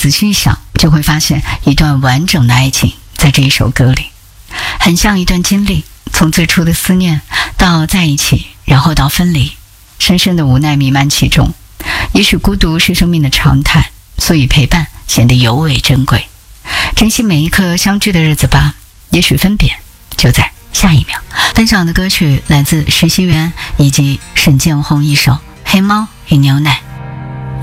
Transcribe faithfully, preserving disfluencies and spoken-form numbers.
仔细一想，就会发现一段完整的爱情在这一首歌里，很像一段经历，从最初的思念到在一起，然后到分离，深深的无奈弥漫其中。也许孤独是生命的常态，所以陪伴显得尤为珍贵。珍惜每一刻相聚的日子吧，也许分别就在下一秒。分享的歌曲来自石溪源以及沈建宏一首《黑猫与牛奶》。